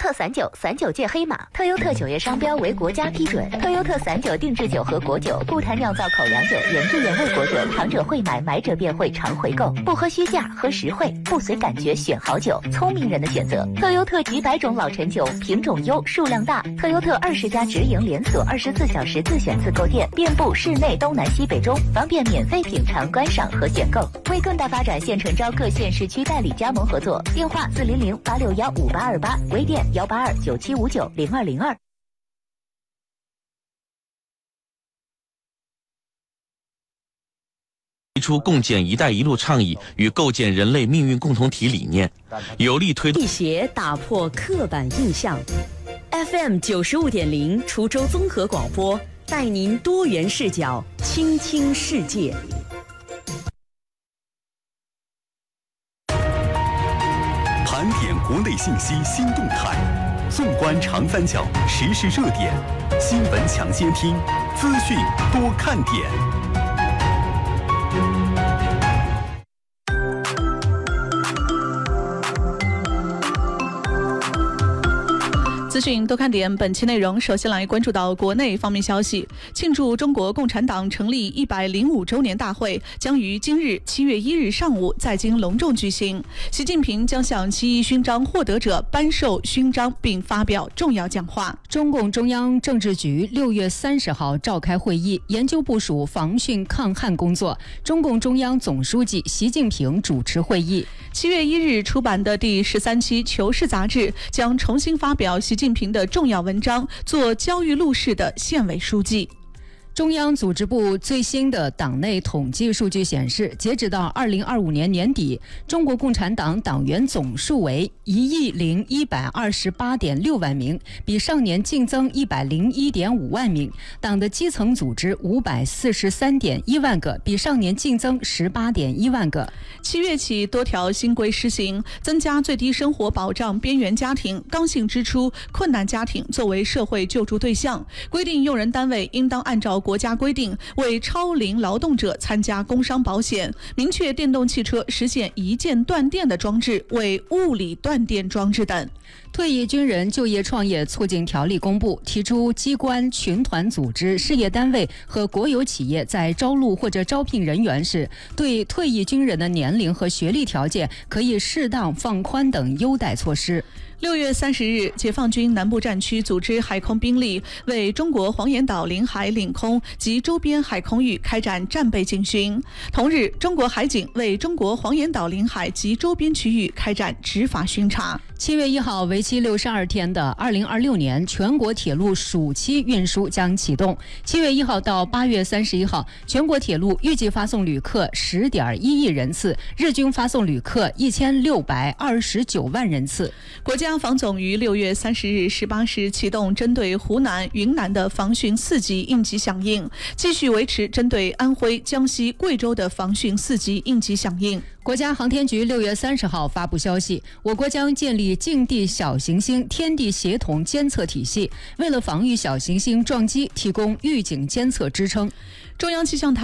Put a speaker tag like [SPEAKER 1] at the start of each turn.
[SPEAKER 1] 特伞酒，伞酒界黑马。特优特酒业商标为国家批准。特优特伞酒定制酒和果酒，固坛酿造口粮酒，原汁原味果酒，尝者会买，买者便会常回购。不喝虚价，喝实惠，不随感觉选好酒，聪明人的选择。特优特几百种老陈酒，品种优，数量大。特优特20家直营连锁，24小时自选自购店，遍布市内东南西北中，方便免费品尝、观赏和选购。为更大发展，现诚招各县市区代理加盟合作，电话400-861-5828，微店182-9759-0202。
[SPEAKER 2] 提出共建“一带一路”倡议与构建人类命运共同体理念，有力推动
[SPEAKER 3] 辟邪打破刻板印象。FM 95.0滁州综合广播，带您多元视角倾听世界。
[SPEAKER 4] 盘点国内信息新动态，纵观长三角时事热点，新闻抢先听，资讯多看点。
[SPEAKER 5] 资讯多看点，本期内容首先来关注到国内方面消息。庆祝中国共产党成立105周年大会将于今日7月1日上午在京隆重举行。习近平将向七一勋章获得者颁授勋章并发表重要讲话。
[SPEAKER 6] 中共中央政治局6月30号召开会议，研究部署防汛抗旱工作。中共中央总书记习近平主持会议。
[SPEAKER 5] 7月1日出版的第13期《求是》杂志将重新发表习近平的重要文章，做焦裕禄式的县委书记。
[SPEAKER 6] 中央组织部最新的党内统计数据显示，截止到2025年年底，中国共产党党员总数为10128.6万名，比上年净增101.5万名。党的基层组织543.1万个，比上年净增18.1万个。
[SPEAKER 5] 7月起，多条新规施行，增加最低生活保障边缘家庭、刚性支出、困难家庭作为社会救助对象，规定用人单位应当按照国家规定为超龄劳动者参加工伤保险，明确电动汽车实现一键断电的装置为物理断电装置等。
[SPEAKER 6] 退役军人就业创业促进条例公布，提出机关、群团组织、事业单位和国有企业在招录或者招聘人员时，对退役军人的年龄和学历条件可以适当放宽等优待措施。
[SPEAKER 5] 6月30日，解放军南部战区组织海空兵力为中国黄岩岛领海领空及周边海空域开展战备警巡。同日，中国海警为中国黄岩岛领海及周边区域开展执法巡查。
[SPEAKER 6] 7月1号，为期62天的2026年全国铁路暑期运输将启动。7月1号到8月31号，全国铁路预计发送旅客10.1亿人次，日均发送旅客1629万人次。
[SPEAKER 5] 国家防总于6月30日18时启动针对湖南、云南的防汛4级应急响应，继续维持针对安徽、江西、贵州的防汛4级应急响应。
[SPEAKER 6] 国家航天局6月30号发布消息，我国将建立近地小行星天地协同监测体系，为了防御小行星撞击提供预警监测支撑。
[SPEAKER 5] 中央气象台